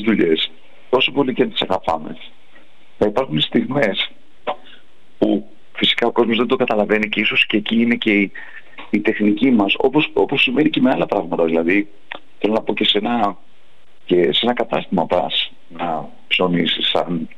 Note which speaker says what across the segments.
Speaker 1: δουλειές, όσο πολύ και τις αγαπάμε, θα υπάρχουν στιγμές που φυσικά ο κόσμος δεν το καταλαβαίνει και ίσως και εκεί είναι και η τεχνική μας, όπως συμβαίνει και με άλλα πράγματα. Δηλαδή, θέλω να πω και σε ένα κατάστημα πας να ψωνίσεις,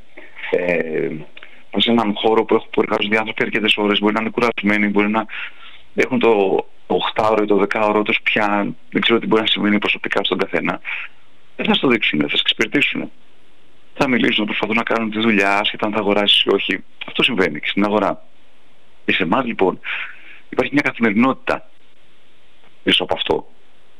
Speaker 1: σε έναν χώρο που εργάζονται άνθρωποι αρκετές ώρες, μπορεί να είναι κουρασμένοι, μπορεί να έχουν το 8ωρο ή το 10ωρο τους πια, δεν ξέρω τι μπορεί να σημαίνει προσωπικά στον καθένα. Δεν θα στο δείξουν, θα σε εξυπηρετήσουν. Θα μιλήσουν, θα προσπαθούν να κάνουν τη δουλειά, άσχετα αν θα αγοράσεις ή όχι. Αυτό συμβαίνει και στην αγορά. Και σε εμάς λοιπόν υπάρχει μια καθημερινότητα πίσω από αυτό.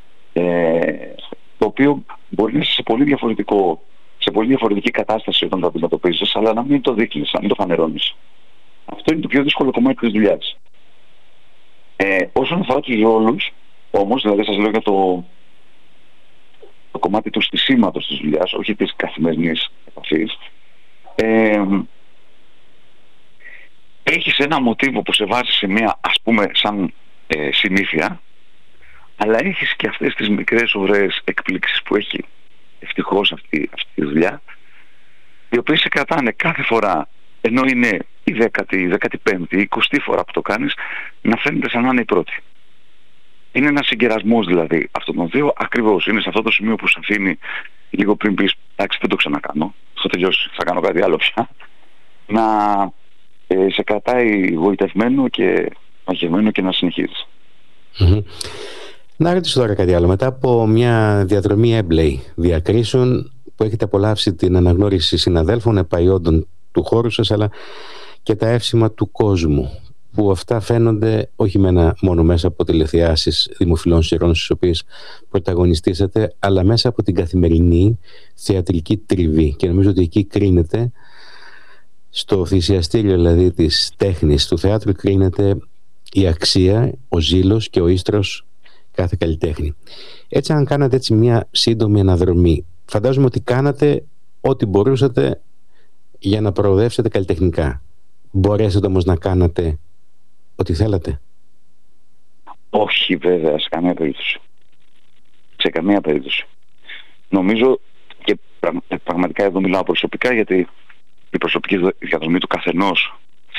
Speaker 1: Το οποίο μπορεί να είσαι σε πολύ διαφορετική κατάσταση όταν το αντιμετωπίζεις, αλλά να μην το δείχνεις, να μην το φανερώνεις. Αυτό είναι το πιο δύσκολο κομμάτι της δουλειάς. Όσον αφορά τους ρόλους, όμως, δηλαδή σας λέω για το κομμάτι του στισίματος της δουλειάς, όχι της καθημερινής επαφής, έχεις ένα μοτίβο που σε βάζει σε μια, ας πούμε, σαν συνήθεια, αλλά έχεις και αυτές τις μικρές ωραίες εκπλήξεις που έχει ευτυχώς αυτή η δουλειά, οι οποίες σε κρατάνε κάθε φορά, ενώ είναι η 10η, η 15η, η 20η φορά που το κάνεις, να φαίνεται σαν να είναι η πρώτη. Είναι ένας συγκερασμός δηλαδή αυτών των δύο, ακριβώς είναι σε αυτό το σημείο που σε αφήνει λίγο πριν πεις, εντάξει, δεν το ξανακάνω, θα τελειώσει, θα κάνω κάτι άλλο πια, να σε κρατάει γοητευμένο και μαγευμένο και να συνεχίζεις.
Speaker 2: Να ρωτήσω τώρα κάτι άλλο. Μετά από μια διαδρομή έμπλεη διακρίσεων που έχετε απολαύσει την αναγνώριση συναδέλφων, επαϊόντων του χώρου σας, αλλά και τα εύσημα του κόσμου, που αυτά φαίνονται όχι μόνο μέσα από τηλεθεάσεις δημοφιλών σειρών στις οποίες πρωταγωνιστήσατε, αλλά μέσα από την καθημερινή θεατρική τριβή. Και νομίζω ότι εκεί κρίνεται, στο θυσιαστήριο δηλαδή της τέχνης του θεάτρου, κρίνεται η αξία, ο ζήλος και ο ίστρος κάθε καλλιτέχνη. Έτσι, αν κάνατε έτσι μια σύντομη αναδρομή, φαντάζομαι ότι κάνατε ό,τι μπορούσατε για να προοδεύσετε καλλιτεχνικά. Μπορέσατε όμως να κάνατε ό,τι θέλατε?
Speaker 1: Όχι βέβαια, σε καμία περίπτωση. Σε καμία περίπτωση. Νομίζω, και πραγματικά εδώ μιλάω προσωπικά, γιατί η προσωπική διαδρομή του καθενός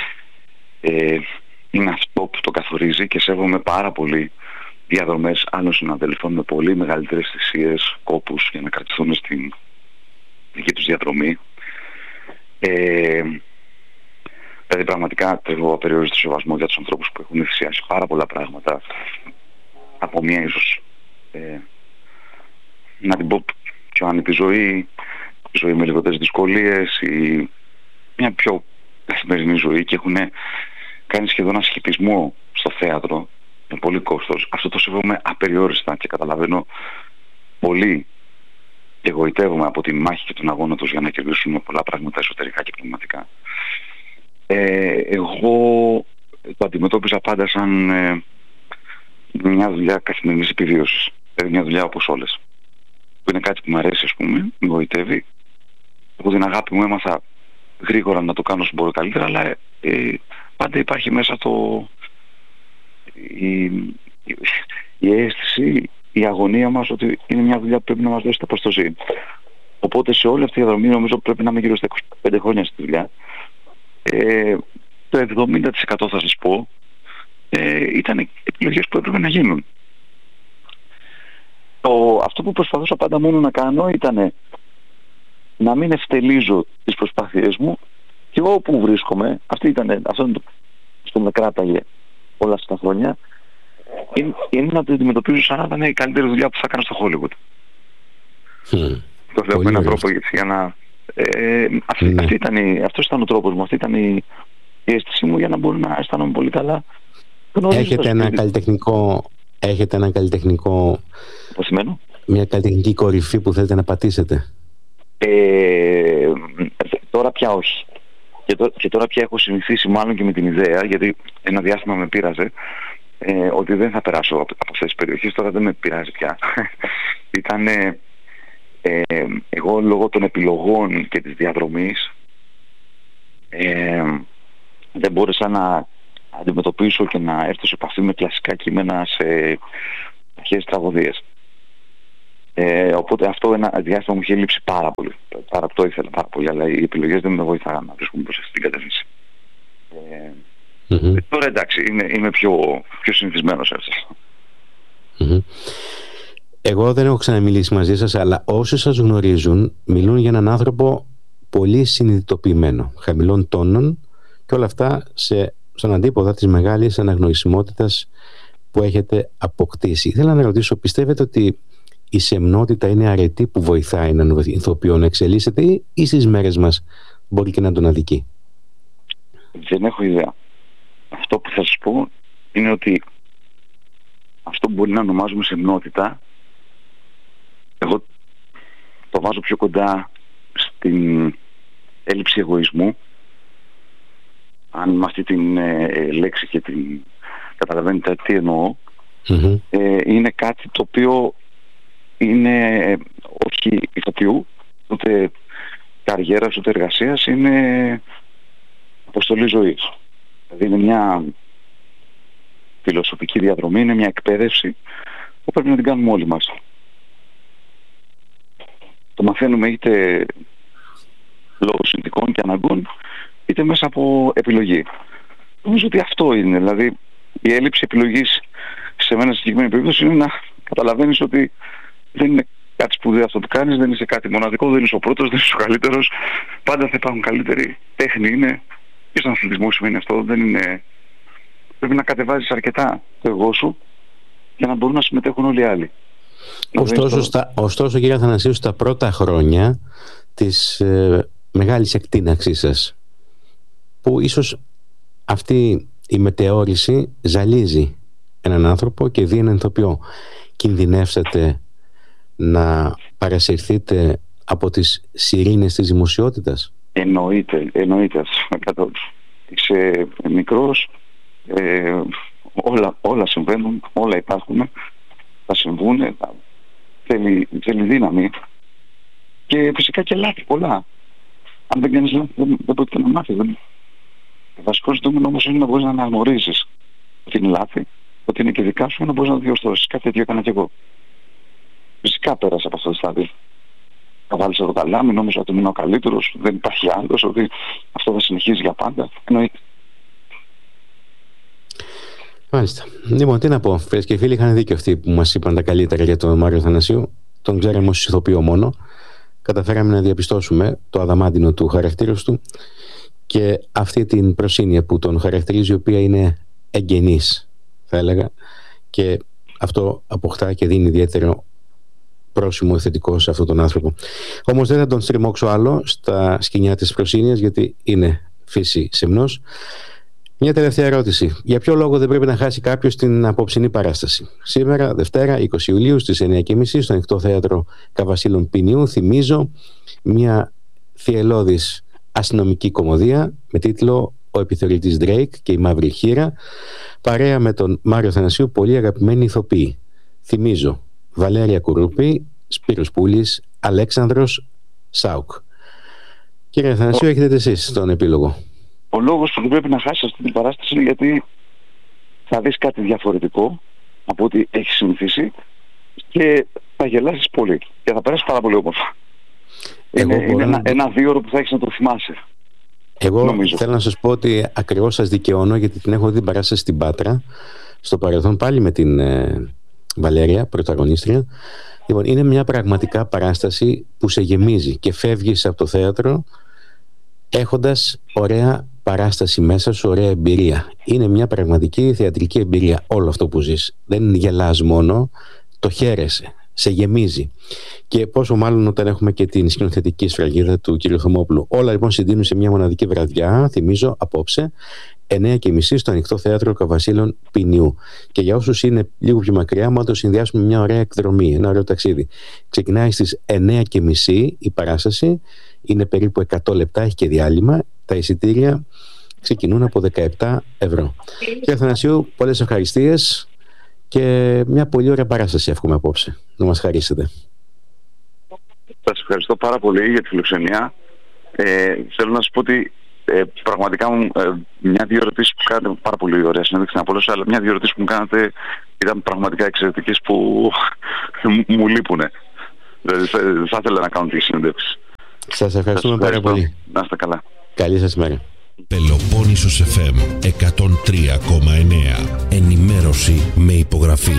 Speaker 1: είναι αυτό που το καθορίζει, και σέβομαι πάρα πολύ διαδρομές άλλων συναδελφών με πολύ μεγαλύτερες θυσίες, κόπους για να κρατηθούν στην δική τους διαδρομή. Δηλαδή πραγματικά έχω απεριόριστο σεβασμό για τους ανθρώπους που έχουν θυσιάσει πάρα πολλά πράγματα, από μια ίσως να την πω πιο άνετη ζωή με λιγότερες δυσκολίες ή μια πιο καθημερινή ζωή, και έχουν κάνει σχεδόν ασχετισμό στο θέατρο με πολύ κόστος. Αυτό το σέβομαι απεριόριστα και καταλαβαίνω πολύ και εγωιτεύομαι από τη μάχη και τον αγώνα τους για να κερδίσουν πολλά πράγματα εσωτερικά και πνευματικά. Εγώ το αντιμετώπιζα πάντα σαν μια δουλειά καθημερινής επιβίωσης. Δηλαδή μια δουλειά όπως όλες. Που είναι κάτι που μου αρέσει, ας πούμε, με γοητεύει. Από την αγάπη μου έμαθα γρήγορα να το κάνω όσο μπορώ καλύτερα, αλλά πάντα υπάρχει μέσα η αίσθηση, η αγωνία μας ότι είναι μια δουλειά που πρέπει να μας δώσει τα προστοζή. Οπότε σε όλη αυτή τη διαδρομή νομίζω πρέπει να είμαι γύρω στα 25 χρόνια στη δουλειά. Το 70% θα σας πω ήταν επιλογές που έπρεπε να γίνουν. Αυτό που προσπαθούσα πάντα μόνο να κάνω ήταν να μην ευτελίζω τις προσπάθειές μου, και εγώ όπου βρίσκομαι, αυτό είναι το με κράταγε όλα αυτά τα χρόνια, είναι να το αντιμετωπίζω σαν να ήταν η καλύτερη δουλειά που θα κάνω στο Hollywood. Το λέω με έναν τρόπο για να... αυτός ήταν ο τρόπος μου, αυτή ήταν η αίσθηση μου για να μπορώ να αισθάνομαι πολύ καλά.
Speaker 2: Έχετε ένα καλλιτεχνικό...
Speaker 1: Πώς σημαίνω?
Speaker 2: Μια καλλιτεχνική κορυφή που θέλετε να πατήσετε?
Speaker 1: Τώρα πια όχι. Και τώρα πια έχω συνηθίσει μάλλον και με την ιδέα, γιατί ένα διάστημα με πείραζε, ότι δεν θα περάσω από αυτές τις περιοχές. Τώρα δεν με πειράζει πια. Εγώ λόγω των επιλογών και της διαδρομής δεν μπόρεσα να αντιμετωπίσω και να έρθω σε επαφή με κλασικά κείμενα σε αρχαίες τραγωδίες. Οπότε αυτό ένα διάστημα μου είχε λείψει πάρα πολύ. Το ήθελα πάρα πολύ, αλλά οι επιλογές δεν με βοηθάγαν να βρίσκουμε προς αυτή την κατεύθυνση. Τώρα εντάξει, είμαι πιο συνηθισμένος έτσι.
Speaker 2: Εγώ δεν έχω ξαναμιλήσει μαζί σας, αλλά όσοι σας γνωρίζουν μιλούν για έναν άνθρωπο πολύ συνειδητοποιημένο, χαμηλών τόνων και όλα αυτά στον αντίποδα της μεγάλης αναγνωρισιμότητας που έχετε αποκτήσει. Ήθελα να ρωτήσω, πιστεύετε ότι η σεμνότητα είναι αρετή που βοηθάει έναν ηθοποιό να εξελίσσεται ή στις μέρες μας μπορεί και να τον αδικεί?
Speaker 1: Δεν έχω ιδέα. Αυτό που θα σας πω είναι ότι αυτό που μπορεί να ονομάζουμε σεμνότητα, εγώ το βάζω πιο κοντά στην έλλειψη εγωισμού, αν με αυτή την λέξη και την καταλαβαίνετε τι εννοώ. Είναι κάτι το οποίο είναι όχι ηθοποιού, ούτε καριέρας, ούτε εργασίας, είναι αποστολή ζωής. Δηλαδή είναι μια φιλοσοφική διαδρομή, είναι μια εκπαίδευση που πρέπει να την κάνουμε όλοι μας. Το μαθαίνουμε είτε λόγω συνθηκών και αναγκών, είτε μέσα από επιλογή. Νομίζω ότι αυτό είναι. Δηλαδή η έλλειψη επιλογής σε μένα στη συγκεκριμένη περίπτωση είναι να καταλαβαίνεις ότι δεν είναι κάτι σπουδαίο αυτό που κάνεις, δεν είσαι κάτι μοναδικό, δεν είσαι ο πρώτος, δεν είσαι ο καλύτερος. Πάντα θα υπάρχουν καλύτεροι. Τέχνη είναι. Και στον αθλητισμό σημαίνει αυτό. Δεν είναι... Πρέπει να κατεβάζεις αρκετά το εγώ σου για να μπορούν να συμμετέχουν όλοι οι άλλοι.
Speaker 2: Ωστόσο κύριε Αθανασίου, στα πρώτα χρόνια της μεγάλης εκτείναξής σας, που ίσως αυτή η μετεώρηση ζαλίζει έναν άνθρωπο και δει έναν ηθοποιό, κινδυνεύσατε να παρασυρθείτε από τις σιρήνες της δημοσιότητας?
Speaker 1: Εννοείται. Είσαι μικρός, όλα συμβαίνουν, όλα υπάρχουν, θα συμβούν, θέλει δύναμη και φυσικά και λάθη πολλά. Αν δεν κάνεις λάθη δεν πρόκειται να μάθεις. Το βασικό ζητούμενο όμως είναι να μπορείς να αναγνωρίζεις ότι είναι λάθη, ότι είναι και δικά σου, να μπορείς να το διορθώσεις. Κάτι τέτοιο έκανα και εγώ. Φυσικά πέρασα από αυτό το στάδιο. Θα βάλεις εδώ καλά, μην νόμιζα ότι είμαι ο καλύτερος, δεν υπάρχει άλλος, ότι αυτό θα συνεχίζει για πάντα. Εννοείται.
Speaker 2: Μάλιστα. Λοιπόν, τι να πω. Φίλες και φίλοι, είχαν δίκιο αυτοί που μας είπαν τα καλύτερα για τον Μάριο Αθανασίου. Τον ξέραμε ως ηθοποιό μόνο. Καταφέραμε να διαπιστώσουμε το αδαμάντινο του χαρακτήρος του και αυτή την προσύνεια που τον χαρακτηρίζει, η οποία είναι εγγενής, θα έλεγα, και αυτό αποκτά και δίνει ιδιαίτερο πρόσημο θετικό σε αυτόν τον άνθρωπο. Όμως δεν θα τον στριμώξω άλλο στα σκηνιά της προσύνειας, γιατί είναι φύση σεμνός. Μια τελευταία ερώτηση. Για ποιο λόγο δεν πρέπει να χάσει κάποιος την απόψινή παράσταση? Σήμερα, Δευτέρα, 20 Ιουλίου, στις 9:30, στο Ανοιχτό Θέατρο Καβασίλων Ποινιού, θυμίζω, μια θυελλώδης αστυνομική κωμωδία με τίτλο «Ο επιθεωρητής Drake και η Μαύρη Χήρα», παρέα με τον Μάριο Αθανασίου, πολύ αγαπημένοι ηθοποιοί. Θυμίζω, Βαλέρια Κουρούπη, Σπύρος Πούλης, Αλέξανδρος Σάουκ. Κύριε Αθανασίου, έχετε εσείς τον επίλογο.
Speaker 1: Ο λόγος που δεν πρέπει να χάσεις αυτή την παράσταση είναι γιατί θα δεις κάτι διαφορετικό από ό,τι έχεις συνηθίσει και θα γελάσεις πολύ και θα περάσεις πάρα πολύ όμορφα. Είναι ένα 2 ώρο που θα έχεις να το θυμάσαι.
Speaker 2: Εγώ νομίζω. Θέλω να σας πω ότι ακριβώς σας δικαιώνω, γιατί την έχω δει παράσταση στην Πάτρα στο παρελθόν, πάλι με την Βαλέρια, πρωταγωνίστρια. Λοιπόν, είναι μια πραγματικά παράσταση που σε γεμίζει και φεύγεις από το θέατρο έχοντας ωραία παράσταση μέσα σου, ωραία εμπειρία. Είναι μια πραγματική θεατρική εμπειρία όλο αυτό που ζεις. Δεν γελάς μόνο, το χαίρεσαι, σε γεμίζει. Και πόσο μάλλον όταν έχουμε και την σκηνοθετική σφραγίδα του κ. Θωμόπουλου. Όλα λοιπόν συντείνουν σε μια μοναδική βραδιά, θυμίζω, απόψε, 9:30 στο Ανοιχτό Θέατρο Καβασίλων Ποινιού. Και για όσους είναι λίγο πιο μακριά, να το συνδυάσουμε με μια ωραία εκδρομή, ένα ωραίο ταξίδι. Ξεκινάει στις 9:30 η παράσταση, είναι περίπου 100 λεπτά, έχει και διάλειμμα. Τα εισιτήρια ξεκινούν από 17 ευρώ. Κύριε Αθανασίου, πολλές ευχαριστίες και μια πολύ ωραία παράσταση εύχομαι απόψε να μας χαρίσετε.
Speaker 1: Σας ευχαριστώ πάρα πολύ για τη φιλοξενία. Θέλω να σας πω ότι πραγματικά μια-δύο ερωτήσεις που κάνατε, πάρα πολύ ωραία συνέντευξη να απολύσω, αλλά μια-δύο ερωτήσεις που μου κάνατε ήταν πραγματικά εξαιρετικές που μου λείπουνε. Δηλαδή θα ήθελα να κάνω τη συνέντευξη.
Speaker 2: Σας ευχαριστούμε πάρα πολύ.
Speaker 1: Να είστε καλά.
Speaker 2: Καλή σας μέρα.
Speaker 3: Πελοπόννησος FM 103,9. Ενημέρωση με υπογραφή.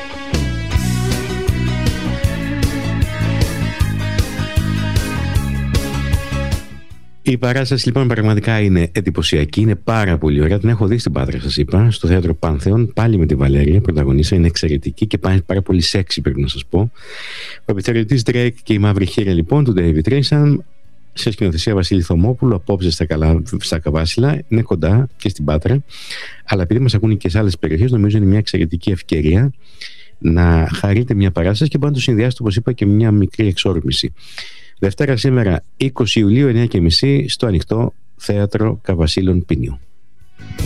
Speaker 2: Η παράσταση λοιπόν πραγματικά είναι εντυπωσιακή, είναι πάρα πολύ ωραία. Την έχω δει στην Πάτρα, σας είπα, στο θέατρο Πάνθεον, πάλι με τη Βαλέρια, πρωταγωνίστρια, είναι εξαιρετική και πάρα πολύ σεξι, πρέπει να σας πω. Ο επιθεωρητής Drake και η μαύρη χέρια λοιπόν του David Rayson, σε σκηνοθεσία Βασίλη Θωμόπουλου, απόψε στα Καβάσιλα, είναι κοντά και στην Πάτρα. Αλλά επειδή μας ακούνε και σε άλλες περιοχές, νομίζω είναι μια εξαιρετική ευκαιρία να χαρείτε μια παράσταση και μπορεί να το συνδυάσετε, όπως είπα, και μια μικρή εξόρμηση. Δευτέρα σήμερα 20 Ιουλίου 9:30 στο Ανοιχτό Θέατρο Καβασίλων Πίνιου.